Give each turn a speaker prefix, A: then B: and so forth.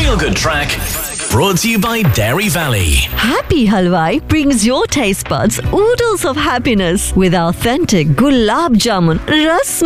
A: Feel Good Track, brought to you by Dairy Valley.
B: Happy Halwai brings your taste buds oodles of happiness with authentic gulab jamun, ras